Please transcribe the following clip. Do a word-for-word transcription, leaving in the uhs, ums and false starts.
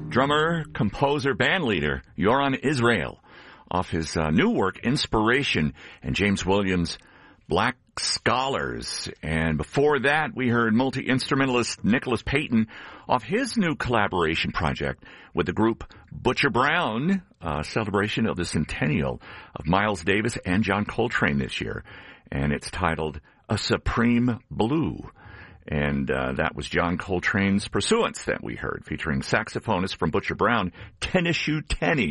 drummer, composer, bandleader Yoram Israel off his uh, new work, Inspiration, and James Williams' Black Scholars. And before that, we heard multi-instrumentalist Nicholas Payton off his new collaboration project with the group Butcher Brown, a celebration of the centennial of Miles Davis and John Coltrane this year. And it's titled A Supreme Blue. And uh, that was John Coltrane's Pursuance that we heard, featuring saxophonist from Butcher Brown, Tenishu Tenney.